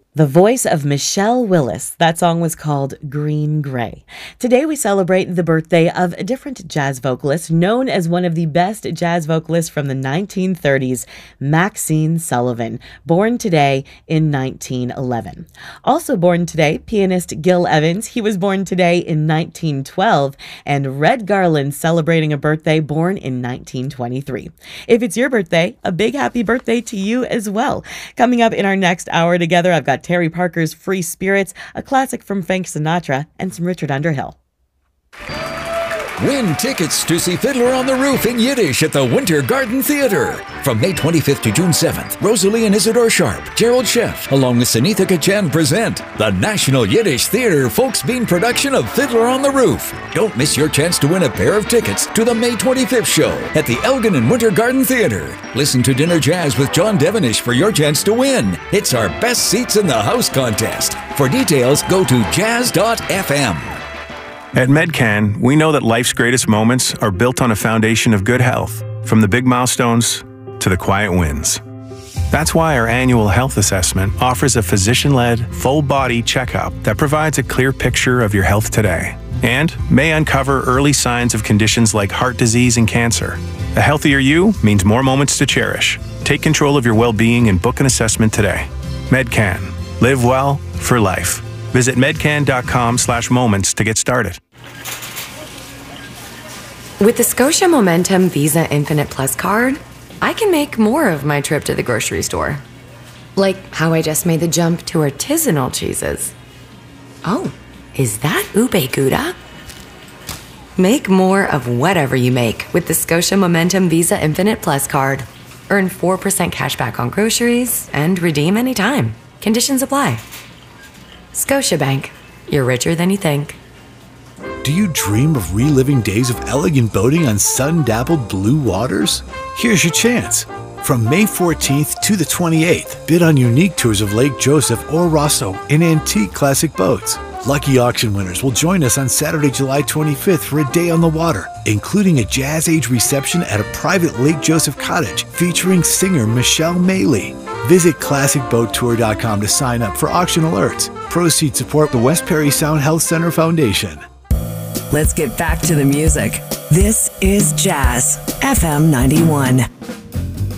The voice of Michelle Willis. That song was called Green Gray. Today we celebrate the birthday of a different jazz vocalist known as one of the best jazz vocalists from the 1930s, Maxine Sullivan, born today in 1911. Also born today, pianist Gil Evans. He was born today in 1912, and Red Garland celebrating a birthday born in 1923. If it's your birthday, a big happy birthday to you as well. Coming up in our next hour together, I've got Terry Parker's Free Spirits, a classic from Frank Sinatra, and some Richard Underhill. Win tickets to see Fiddler on the Roof in Yiddish at the Winter Garden Theater. From May 25th to June 7th, Rosalie and Isidore Sharp, Gerald Sheff, along with Sunitha Kachan present the National Yiddish Theater Folksbean production of Fiddler on the Roof. Don't miss your chance to win a pair of tickets to the May 25th show at the Elgin and Winter Garden Theater. Listen to Dinner Jazz with John Devenish for your chance to win. It's our Best Seats in the House contest. For details, go to jazz.fm. At Medcan, we know that life's greatest moments are built on a foundation of good health, from the big milestones to the quiet wins. That's why our annual health assessment offers a physician-led, full-body checkup that provides a clear picture of your health today and may uncover early signs of conditions like heart disease and cancer. A healthier you means more moments to cherish. Take control of your well-being and book an assessment today. Medcan. Live well for life. Visit medcan.com/moments to get started. With the Scotia Momentum Visa Infinite Plus card, I can make more of my trip to the grocery store. Like how I just made the jump to artisanal cheeses. Oh, is that ube gouda? Make more of whatever you make with the Scotia Momentum Visa Infinite Plus card. Earn 4% cash back on groceries and redeem anytime. Conditions apply. Scotiabank. You're richer than you think. Do you dream of reliving days of elegant boating on sun-dappled blue waters? Here's your chance. From May 14th to the 28th, bid on unique tours of Lake Joseph or Rosso in antique classic boats. Lucky auction winners will join us on Saturday, July 25th for a day on the water, including a jazz age reception at a private Lake Joseph cottage featuring singer Michelle Maley. Visit ClassicBoatTour.com to sign up for auction alerts. Proceeds support the West Perry Sound Health Center Foundation. Let's get back to the music. This is Jazz FM 91.